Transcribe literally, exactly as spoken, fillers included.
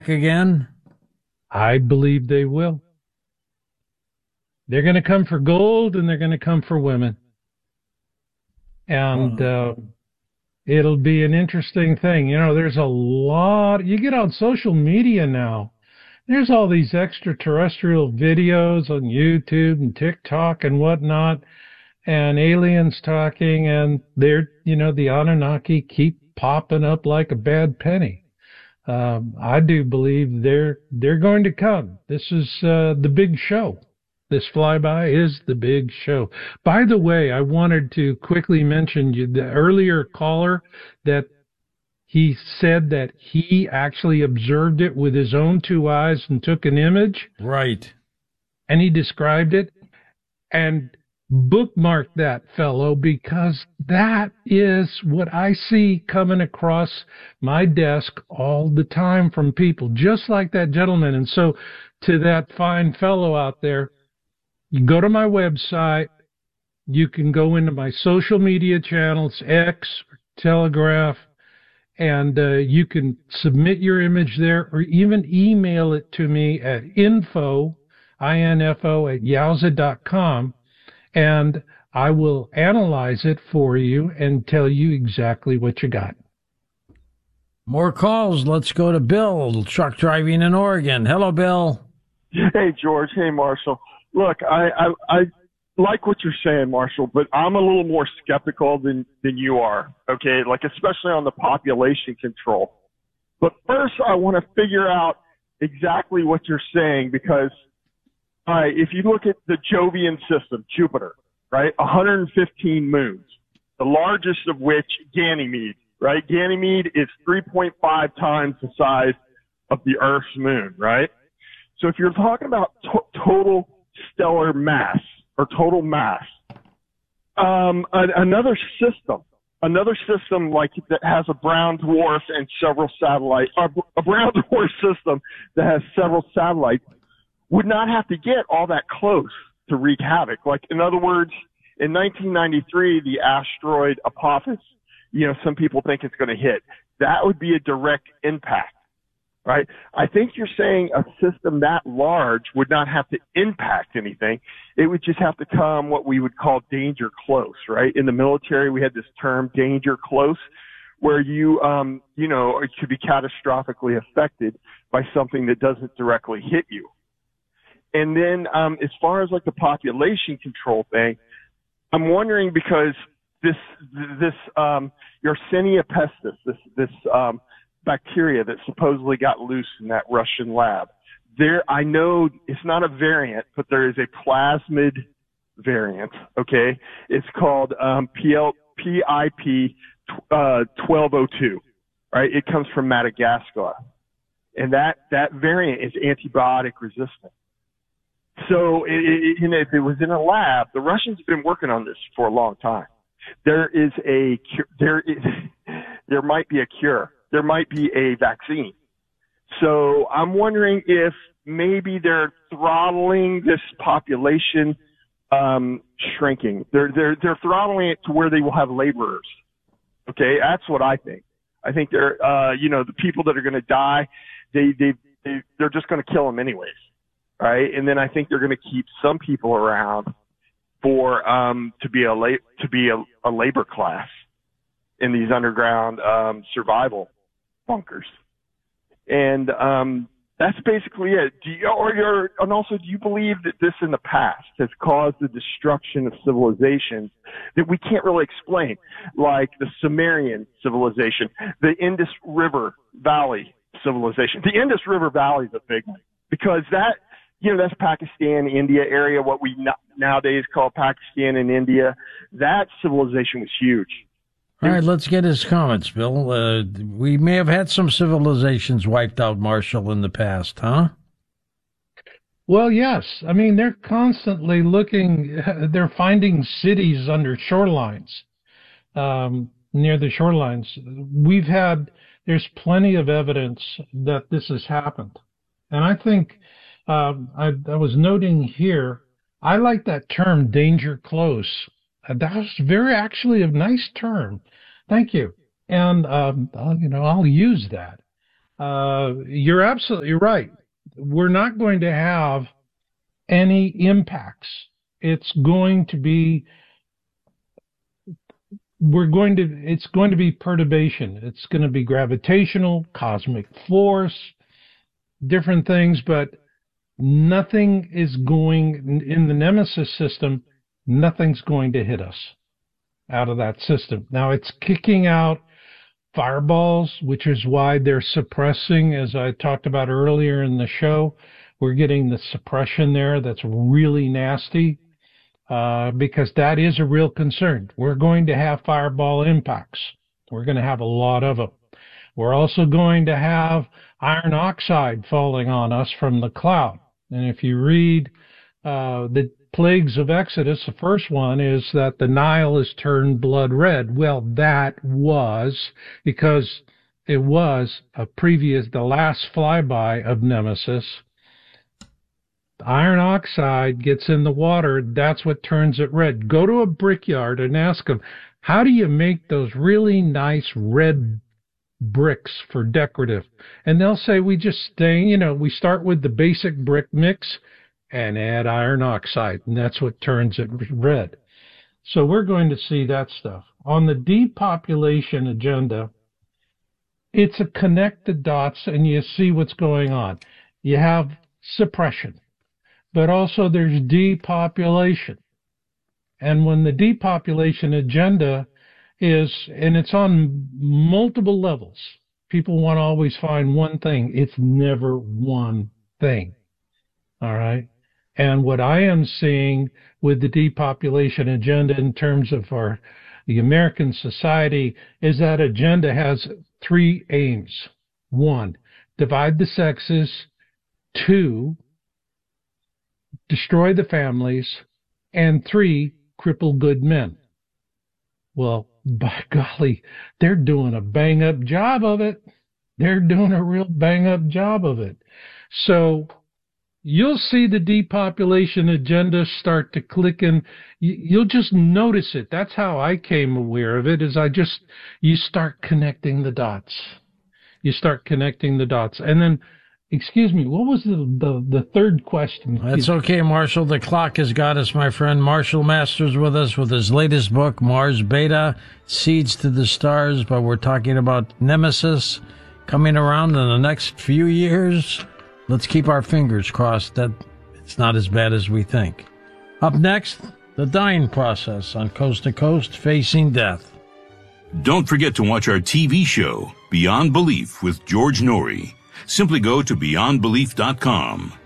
again? I believe they will. They're going to come for gold and they're going to come for women. And uh, it'll be an interesting thing. You know, there's a lot. You get on social media now. There's all these extraterrestrial videos on YouTube and TikTok and whatnot, and aliens talking, and they're, you know, the Anunnaki keep popping up like a bad penny. Um, I do believe they're they're going to come. This is uh, the big show. This flyby is the big show. By the way, I wanted to quickly mention you, the earlier caller that he said that he actually observed it with his own two eyes and took an image. Right. And he described it. And bookmark that, fellow, because that is what I see coming across my desk all the time from people, just like that gentleman. And so to that fine fellow out there, you go to my website. You can go into my social media channels, X, Telegraph, and uh, you can submit your image there or even email it to me at info, I N F O, at yowza dot com, and I will analyze it for you and tell you exactly what you got. More calls. Let's go to Bill, truck driving in Oregon. Hello, Bill. Hey, George. Hey, Marshall. Look, I, I, I like what you're saying, Marshall, but I'm a little more skeptical than, than you are, okay? Like, especially on the population control. But first, I want to figure out exactly what you're saying because, all right, if you look at the Jovian system, Jupiter, right, one hundred fifteen moons, the largest of which, Ganymede, right? Ganymede is three point five times the size of the Earth's moon, right? So if you're talking about to- total stellar mass or total mass, um, a- another system, another system like that has a brown dwarf and several satellites, or a brown dwarf system that has several satellites would not have to get all that close to wreak havoc. Like, in other words, in nineteen ninety-three, the asteroid Apophis, you know, some people think it's going to hit. That would be a direct impact, right? I think you're saying a system that large would not have to impact anything. It would just have to come what we would call danger close, right? In the military, we had this term danger close, where you, um, you know, it could be catastrophically affected by something that doesn't directly hit you. And then, um, as far as like the population control thing, I'm wondering because this, this, um, Yersinia pestis, this, this, um, bacteria that supposedly got loose in that Russian lab, there, I know it's not a variant, but there is a plasmid variant. Okay. It's called, um, P L, P I P, uh, twelve oh two, right? It comes from Madagascar. And that, that variant is antibiotic resistant. So it, it, you know, if it was in a lab, the Russians have been working on this for a long time. There is a there is there might be a cure. There might be a vaccine. So I'm wondering if maybe they're throttling this population um, shrinking. They're they're they're throttling it to where they will have laborers. Okay, that's what I think. I think they're uh, you know, the people that are going to die, they they, they they're just going to kill them anyways. Right, and then I think they're going to keep some people around for um, to be a la- to be a, a labor class in these underground um, survival bunkers, and um, that's basically it. Do you, or you're, and also, do you believe that this in the past has caused the destruction of civilizations that we can't really explain, like the Sumerian civilization, the Indus River Valley civilization? The Indus River Valley is a big one because that. You know, that's Pakistan, India area, what we no- nowadays call Pakistan and India. That civilization was huge. All right, let's get his comments, Bill. Uh, we may have had some civilizations wiped out, Marshall, in the past, huh? Well, yes. I mean, they're constantly looking, they're finding cities under shorelines, um, near the shorelines. We've had, there's plenty of evidence that this has happened. And I think, Um, I, I was noting here, I like that term, danger close. Uh, that was very actually a nice term. Thank you. And, um, I'll, you know, I'll use that. uh, you're absolutely right. We're not going to have any impacts. It's going to be, we're going to, it's going to be perturbation. It's going to be gravitational, cosmic force, different things, but nothing is going, in the Nemesis system, nothing's going to hit us out of that system. Now it's kicking out fireballs, which is why they're suppressing, as I talked about earlier in the show. We're getting the suppression there that's really nasty, uh, because that is a real concern. We're going to have fireball impacts. We're going to have a lot of them. We're also going to have iron oxide falling on us from the cloud. And if you read uh, the plagues of Exodus, the first one is that the Nile is turned blood red. Well, that was because it was a previous, the last flyby of Nemesis. Iron oxide gets in the water. That's what turns it red. Go to a brickyard and ask them, how do you make those really nice red bricks for decorative? And they'll say, we just stay, you know, we start with the basic brick mix and add iron oxide, and that's what turns it red. So we're going to see that stuff. On the depopulation agenda, it's a connect the dots and you see what's going on. You have suppression, but also there's depopulation. And when the depopulation agenda is, and it's on multiple levels, people want to always find one thing. It's never one thing. All right? And what I am seeing with the depopulation agenda in terms of our the American society is that agenda has three aims. One, divide the sexes. Two, destroy the families. And three, cripple good men. Well, by golly, they're doing a bang-up job of it. They're doing a real bang-up job of it. So you'll see the depopulation agenda start to click in. You'll just notice it. That's how I came aware of it, is I just, you start connecting the dots. You start connecting the dots. And then, excuse me, what was the the, the third question? That's okay, Marshall. The clock has got us, my friend. Marshall Masters with us with his latest book, Mars Beta, Seeds to the Stars. But we're talking about Nemesis coming around in the next few years. Let's keep our fingers crossed that it's not as bad as we think. Up next, the dying process on Coast to Coast, Facing Death. Don't forget to watch our T V show, Beyond Belief with George Norrie. Simply go to beyond belief dot com.